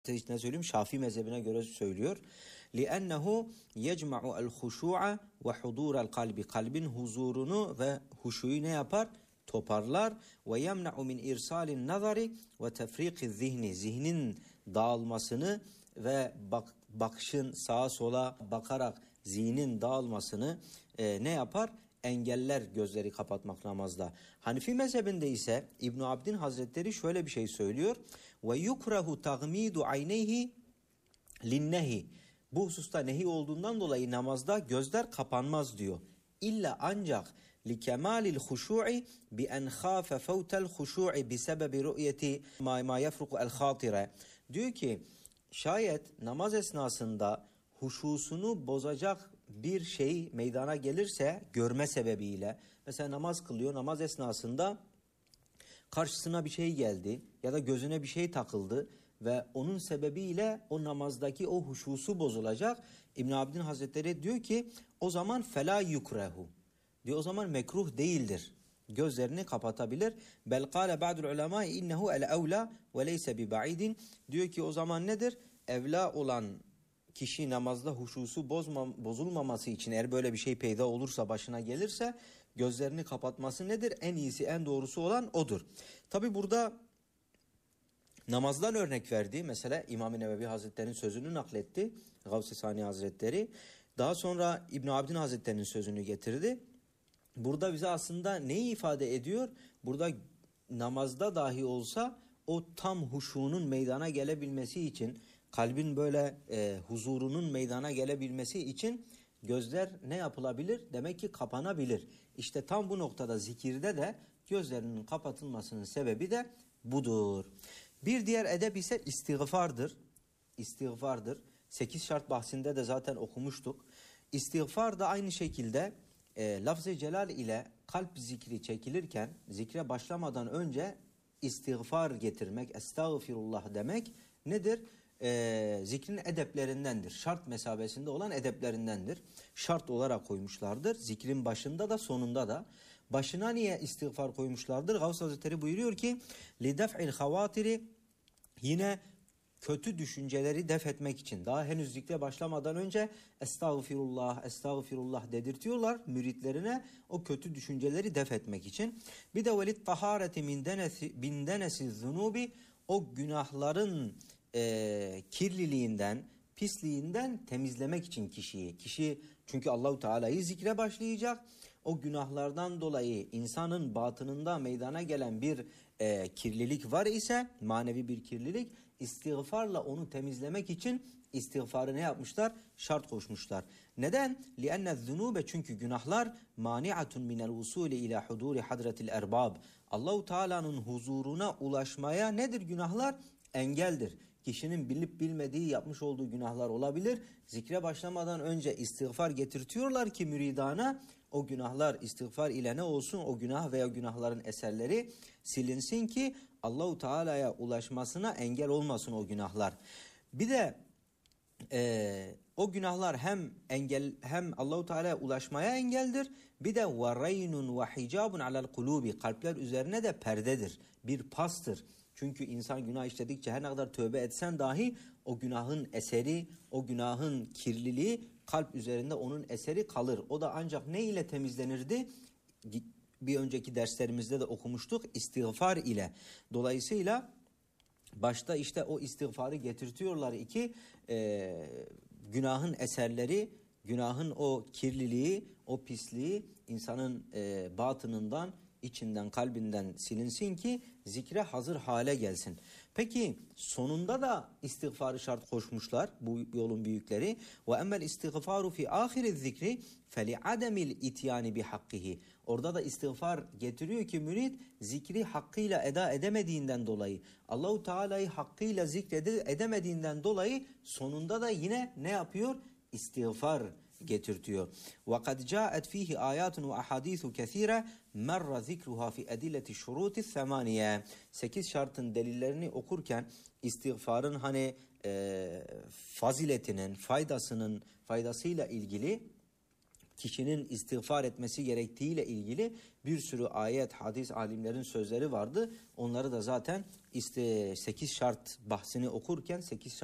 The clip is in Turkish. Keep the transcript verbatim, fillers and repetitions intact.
ne söyleyeyim? Şafii mezhebine göre söylüyor. لِأَنَّهُ يَجْمَعُ الْخُشُوعَ وَحُضُورَ الْقَلْبِ Kalbin huzurunu ve huşuyu ne yapar? Toparlar. وَيَمْنَعُ مِنْ اِرْسَالِ النَّظَرِ وَتَفْرِيقِ الذِّهْنِ Zihnin dağılmasını ve bak, bakışın sağa sola bakarak zihnin dağılmasını e, ne yapar? Engeller gözleri kapatmak namazda. Hanefi mezhebinde ise İbn Abdin Hazretleri şöyle bir şey söylüyor. Ve yukrahu tagmidu ayneyhi linnehi. Bu hususta nehi olduğundan dolayı namazda gözler kapanmaz diyor. İlla ancak li kemalil huşu'i bi en khafe fawtal huşu'i bi sebebi ru'yeti ma ma yafruku el hatire. Diyor ki şayet namaz esnasında huşusunu bozacak bir şey meydana gelirse görme sebebiyle, mesela namaz kılıyor, namaz esnasında karşısına bir şey geldi ya da gözüne bir şey takıldı ve onun sebebiyle o namazdaki o huşusu bozulacak. İbn Abdin Hazretleri diyor ki o zaman fela yukrehu diyor, o zaman mekruh değildir. Gözlerini kapatabilir. Bel kâle ba'dul ulema innehu el evla ve leyse bi ba'idin. Diyor ki o zaman nedir? Evla olan kişi namazda huşusu bozma, bozulmaması için eğer böyle bir şey peyda olursa, başına gelirse gözlerini kapatması nedir? En iyisi, en doğrusu olan odur. Tabi burada namazdan örnek verdi. Mesela İmam-ı Nevevi Hazretleri'nin sözünü nakletti. Gavs-ı Sani Hazretleri. Daha sonra İbn Abdin Hazretleri'nin sözünü getirdi. Burada bize aslında neyi ifade ediyor? Burada namazda dahi olsa o tam huşunun meydana gelebilmesi için, kalbin böyle e, huzurunun meydana gelebilmesi için gözler ne yapılabilir? Demek ki kapanabilir. İşte tam bu noktada zikirde de gözlerinin kapatılmasının sebebi de budur. Bir diğer edep ise istiğfardır. İstiğfardır. Sekiz şart bahsinde de zaten okumuştuk. İstiğfar da aynı şekilde e, lafz-ı celal ile kalp zikri çekilirken, zikre başlamadan önce istiğfar getirmek, estağfirullah demek nedir? Ee, zikrin edeplerindendir. Şart mesabesinde olan edeplerindendir. Şart olarak koymuşlardır. Zikrin başında da sonunda da. Başına niye istiğfar koymuşlardır? Gavs Hazretleri buyuruyor ki لِدَفْعِ الْخَوَاتِرِ Yine kötü düşünceleri def etmek için. Daha henüz zikre başlamadan önce estağfirullah, estağfirullah dedirtiyorlar müritlerine, o kötü düşünceleri def etmek için. Bir de وَلِتْطَهَارَةِ مِنْ دَنَسِ الذُّنُوبِ O günahların E, kirliliğinden, pisliğinden temizlemek için kişiyi. Kişi çünkü Allahu Teala'yı zikre başlayacak. O günahlardan dolayı insanın batınında meydana gelen bir e, kirlilik var ise, manevi bir kirlilik, istiğfarla onu temizlemek için istiğfarı ne yapmışlar? Şart koşmuşlar. Neden? لِأَنَّ الذُّنُوبَ Çünkü günahlar مَانِعَةٌ مِنَ الْوُسُولِ اِلَى حُدُورِ حَدْرَةِ الْاَرْبَابِ Allahu Teala'nın huzuruna ulaşmaya nedir günahlar? Engeldir. Kişinin bilip bilmediği yapmış olduğu günahlar olabilir. Zikre başlamadan önce istiğfar getirtiyorlar ki müridana o günahlar istiğfar ile ne olsun? O günah veya günahların eserleri silinsin ki Allahu Teala'ya ulaşmasına engel olmasın o günahlar. Bir de e, o günahlar hem engel hem Allahu Teala'ya ulaşmaya engeldir. Bir de varaynun ve hicabun alel kulubi kalpler üzerine de perdedir. Bir pastır. Çünkü insan günah işledikçe her ne kadar tövbe etsen dahi o günahın eseri, o günahın kirliliği kalp üzerinde onun eseri kalır. O da ancak ne ile temizlenirdi? Bir önceki derslerimizde de okumuştuk, istiğfar ile. Dolayısıyla başta işte o istiğfarı getirtiyorlar ki e, günahın eserleri, günahın o kirliliği, o pisliği insanın e, batınından, içinden, kalbinden silinsin ki zikre hazır hale gelsin. Peki sonunda da istiğfarı şart koşmuşlar bu yolun büyükleri. Ve emmel istiğfaru fi ahiriz zikri feli ademil ityani bi hakkihi. Orada da istiğfar getiriyor ki mürid zikri hakkıyla eda edemediğinden dolayı, Allahu Teala'yı hakkıyla zikredemediğinden dolayı sonunda da yine ne yapıyor? İstiğfar getirtiyor. وَقَدْ جَاءَتْ ف۪يهِ آيَاتٌ وَأَحَادِيثُ كَثِيرًا مَرَّ ذِكْرُهَا فِي اَدِلَّةِ الشُّرُوتِ الثَّمَانِيَةِ Sekiz şartın delillerini okurken istiğfarın hani e, faziletinin, faydasının, faydasıyla ilgili kişinin istiğfar etmesi gerektiğiyle ilgili bir sürü ayet, hadis alimlerin sözleri vardı. Onları da zaten işte sekiz şart bahsini okurken sekiz